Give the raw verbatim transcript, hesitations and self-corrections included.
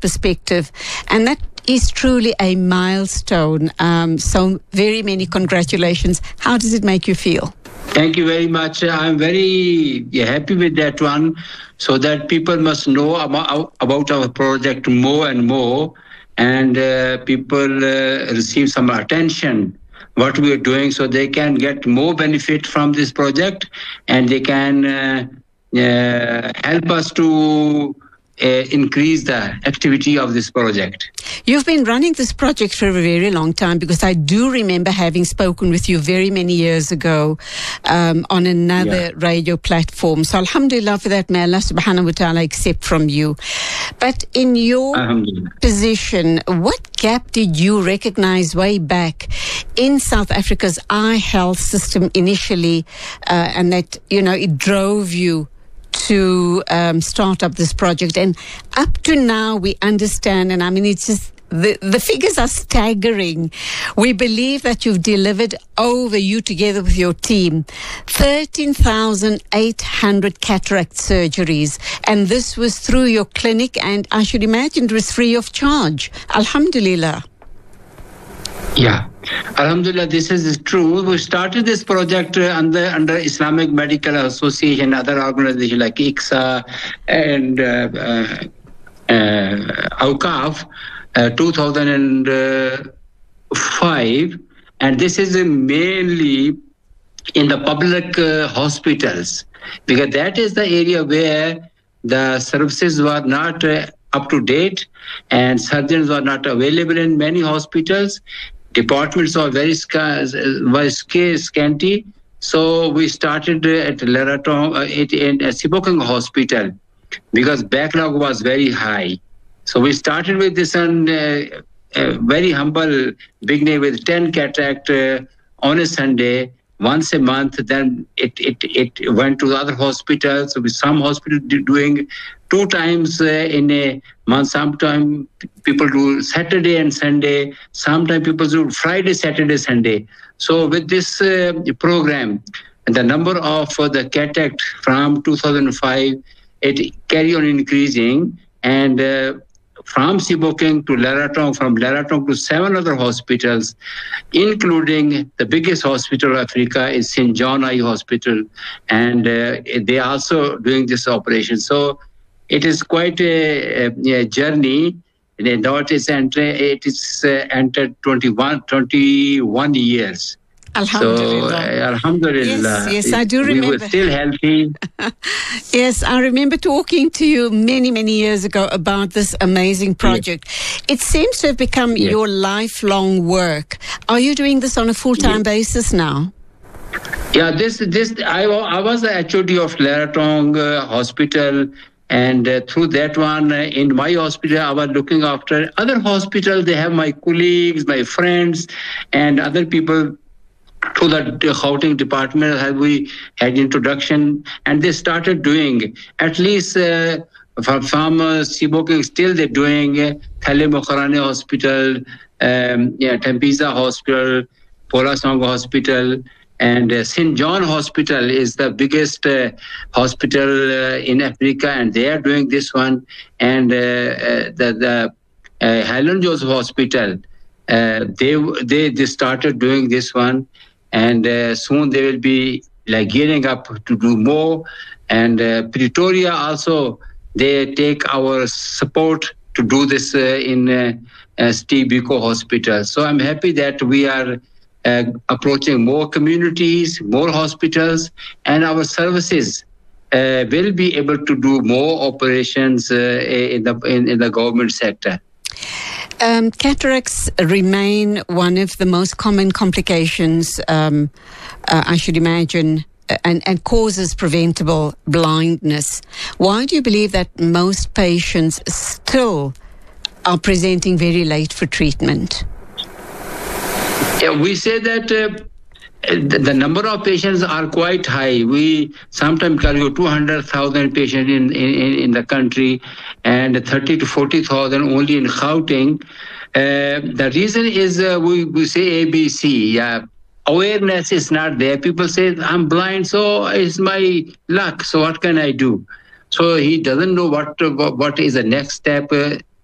perspective. And that is truly a milestone. Um, so very many congratulations. How does it make you feel? Thank you very much. I'm very happy with that one, so that people must know about, about our project more and more, and uh, people uh, receive some attention what we are doing, so they can get more benefit from this project, and they can uh, uh, help us to uh, increase the activity of this project. You've been running this project for a very long time, because I do remember having spoken with you very many years ago um, on another yeah. radio platform. So alhamdulillah for that, may Allah subhanahu wa ta'ala accept from you. But in your position, what gap did you recognize way back in South Africa's eye health system initially, uh, and that, you know, it drove you to um, start up this project? And up to now, we understand, and I mean, it's just, the, the figures are staggering. We believe that you've delivered over, you together with your team, thirteen thousand eight hundred cataract surgeries. And this was through your clinic, and I should imagine it was free of charge. Alhamdulillah. Yeah, alhamdulillah, this is true. We started this project uh, under under Islamic Medical Association, other organizations like I C S A and uh, uh, uh, Awqaf, uh, two thousand five, and this is uh, mainly in the public uh, hospitals, because that is the area where the services were not uh, up to date, and surgeons were not available in many hospitals. Departments are very scarce, very scanty. So we started at Laratong, uh, in uh, Sibokeng Hospital, because backlog was very high. So we started with this one, uh, uh, very humble beginning with ten cataract uh, on a Sunday, once a month. Then it it it went to the other hospitals. So with some hospitals doing two times uh, in a month. Sometimes people do Saturday and Sunday. Sometimes people do Friday, Saturday, Sunday. So with this uh, program, the number of uh, the cataract from two thousand five, it carry on increasing. And uh, from Sibokeng to Laratong, from Laratong to seven other hospitals, including the biggest hospital of Africa is Saint John Eye Hospital. And uh, they are also doing this operation. So it is quite a, a, a journey. Now it is, enter, it is uh, entered twenty-one, twenty-one years. Alhamdulillah. So, uh, alhamdulillah. Yes, yes, I do remember. We were still healthy. Yes, I remember talking to you many, many years ago about this amazing project. Yes. It seems to have become yes. your lifelong work. Are you doing this on a full-time yes. basis now? Yeah, this, this, I, I was the H O D of Laratong uh, Hospital. And uh, through that one, uh, in my hospital, I was looking after other hospitals. They have my colleagues, my friends, and other people. To the Gauteng department, have we had introduction, and they started doing at least uh, from, from uh, Sibokeng. Still, they're doing uh, Thale Mokharane Hospital, um, yeah, Tempiza Hospital, Polasong Hospital. And uh, Saint John Hospital is the biggest uh, hospital uh, in Africa, and they are doing this one. And uh, uh, the, the uh, Helen Joseph Hospital, uh, they, they they started doing this one, and uh, soon they will be like gearing up to do more. And uh, Pretoria also, they take our support to do this uh, in uh, uh, Steve Biko Hospital. So I'm happy that we are Uh, approaching more communities, more hospitals, and our services uh, will be able to do more operations uh, in the in, in the government sector. Um, cataracts remain one of the most common complications, um, uh, I should imagine, and, and causes preventable blindness. Why do you believe that most patients still are presenting very late for treatment? Yeah, we say that uh, the, the number of patients are quite high. We sometimes carry two hundred thousand patients in, in, in the country, and thirty to forty thousand only in Gauteng. Uh, the reason is uh, we, we say A B C. Yeah. Awareness is not there. People say, I'm blind, so it's my luck. So what can I do? So he doesn't know what what is the next step. Uh,